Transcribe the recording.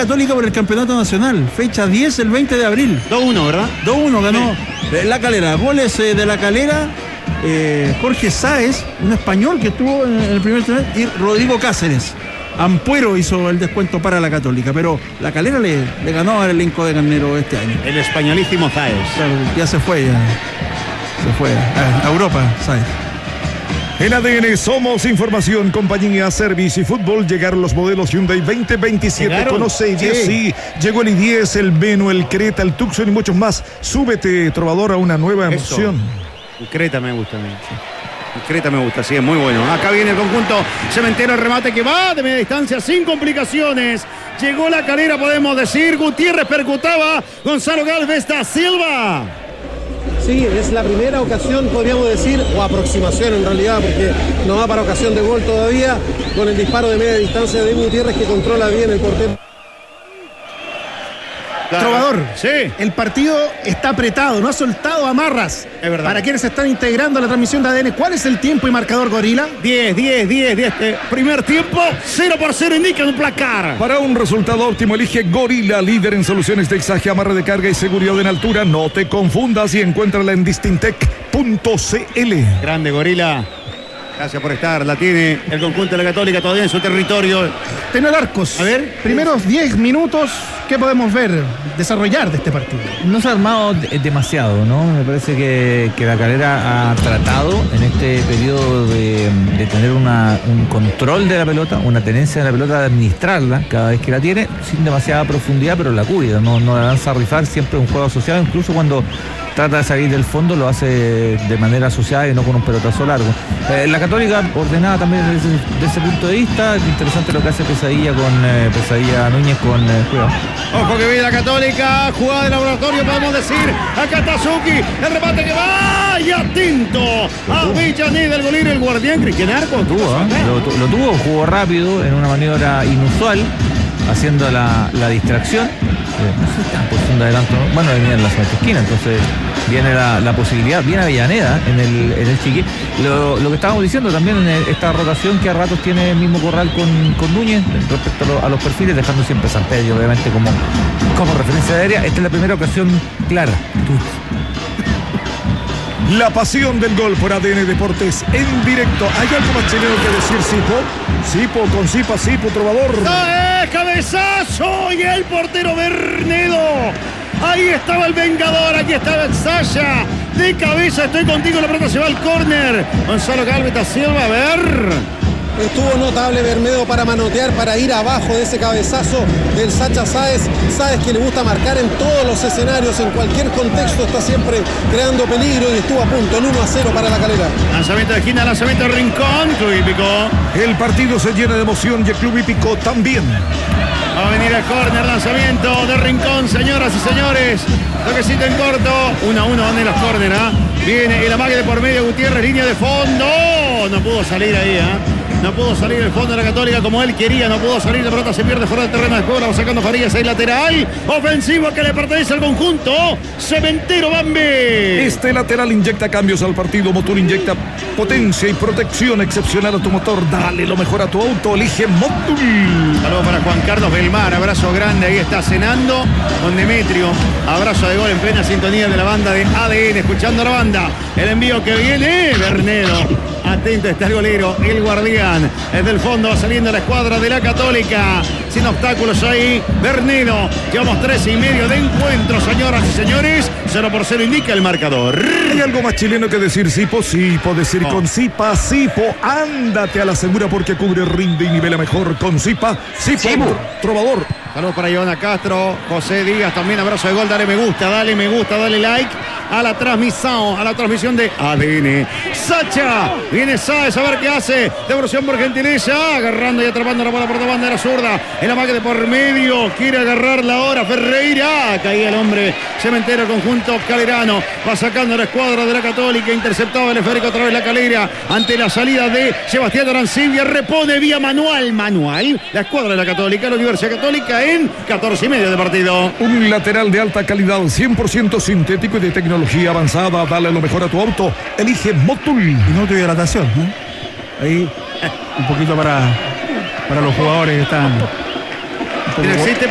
Católica por el campeonato nacional. Fecha 10, el 20 de abril. 2-1, ¿verdad? 2-1 ganó La Calera. Goles de La Calera, Jorge Sáez, un español que estuvo en el primer trimestre, y Rodrigo Cáceres. Ampuero hizo el descuento para La Católica, pero La Calera le ganó al elenco de Carnero este año. El españolísimo Sáez. Claro, ya se fue a Europa, Sáez. En ADN somos información, compañía, servicio y fútbol. Llegaron los modelos Hyundai 2027. ¿Llegaron? Conoce i10, sí. Llegó el i10, el Venue, el Creta, el Tucson y muchos más. Súbete, Trovador, a una nueva emoción. El Creta me gusta a mí. El Creta me gusta, sí, es muy bueno. Acá viene el conjunto cementero, el remate que va de media distancia sin complicaciones. Llegó La Calera, podemos decir. Gutiérrez percutaba. Gonzalo Galvez da Silva. Sí, es la primera ocasión, podríamos decir, o aproximación en realidad, porque no va para ocasión de gol todavía, con el disparo de media distancia de Gutiérrez, que controla bien el portero. Trovador, sí. El partido está apretado, no ha soltado amarras. Es verdad. Para quienes se están integrando a la transmisión de ADN, ¿cuál es el tiempo y marcador, Gorila? 10. Primer tiempo, 0-0 indica el placar. Para un resultado óptimo, elige Gorila, líder en soluciones de exaje, amarre de carga y seguridad en altura. No te confundas y encuéntrala en distintec.cl. Grande Gorila. Gracias por estar. La tiene el conjunto de La Católica todavía en su territorio. Tenor Arcos. A ver. Primeros 10 minutos, ¿qué podemos ver, desarrollar de este partido? No se ha armado demasiado, ¿no? Me parece que La Calera ha tratado en este periodo de tener un control de la pelota, una tenencia de la pelota, de administrarla cada vez que la tiene, sin demasiada profundidad, pero la cuida, no la lanza a rifar, siempre un juego asociado, incluso cuando trata de salir del fondo lo hace de manera asociada y no con un pelotazo largo. La Católica ordenada también desde ese punto de vista. Interesante lo que hace Pesadilla Núñez con cuidado. Ojo que viene La Católica, jugada de laboratorio, podemos decir. Acá está Suki, el remate que va y atento a Villaneda, el golero, el guardián Cristian Arcos. Lo tuvo, jugó rápido en una maniobra inusual, haciendo la distracción. No sé si están por segundo adelanto, ¿no? Bueno, venía en la segunda esquina, entonces viene la posibilidad, viene Avellaneda en el Chiqui. Lo que estábamos diciendo también en esta rotación que a ratos tiene el mismo Corral con Núñez respecto a los perfiles, dejando siempre San Pedro obviamente como referencia aérea. Esta es la primera ocasión clara. La pasión del gol por ADN Deportes en directo. ¿Hay algo más chileno que decir, Sipo? Con Sipo, Trovador. Cabezazo y el portero Bernedo. Ahí estaba el vengador, aquí estaba el Saya. De cabeza, estoy contigo, la pelota se va al córner. Gonzalo Galvez da Silva, a ver. Estuvo notable Bermedo para manotear, para ir abajo de ese cabezazo del Sacha Sáez. Sáez que le gusta marcar en todos los escenarios, en cualquier contexto, está siempre creando peligro y estuvo a punto, el 1-0 para La Calera. Lanzamiento de esquina, lanzamiento de rincón, Club Hípico. El partido se llena de emoción y el Club Hípico también. Va a venir el córner, lanzamiento de rincón, señoras y señores. Toquecito en corto, 1-1 van en los córner, ¿ah? Viene el amague de por medio, Gutiérrez, línea de fondo. No pudo salir ahí, No pudo salir el fondo de La Católica como él quería, no pudo salir, la pelota se pierde fuera del terreno de juego, la va sacando Farías, ahí lateral, ofensivo que le pertenece al conjunto Cementero Bambi. Este lateral inyecta cambios al partido, Motul inyecta potencia y protección excepcional a tu motor, dale lo mejor a tu auto, elige Motul. Saludos para Juan Carlos Belmar, abrazo grande, ahí está cenando con Demetrio, abrazo de gol en plena sintonía de la banda de ADN, escuchando a la banda, el envío que viene, Bernedo. Atento está el golero, el guardián. Desde el fondo va saliendo la escuadra de La Católica. Sin obstáculos ahí, Bernedo. Llevamos 13:30 de encuentro, señoras y señores. 0-0 indica el marcador. ¿Hay algo más chileno que decir, Sipo? Decir con Sipo. Ándate a la segura porque cubre, rinde y nivela mejor con Sipo. Trovador. Saludos para Ivana Castro, José Díaz, también abrazo de gol, dale me gusta, dale like a la transmisión de ADN. Sacha, viene Sáez a ver qué hace, devolución por gentileza, agarrando y atrapando la bola por la banda de la zurda, el amague de por medio, quiere agarrarla ahora Ferreira, caía el hombre Cementero, conjunto calerano, va sacando la escuadra de La Católica, interceptado el esférico otra vez La Calera, ante la salida de Sebastián Arancibia, repone vía manual, la escuadra de La Católica, la Universidad Católica en 14:30 de partido. Un lateral de alta calidad, 100% sintético y de tecnología avanzada. Dale lo mejor a tu auto. Elige Motul. Minuto de hidratación, ¿no? Ahí un poquito para los jugadores que están. Existe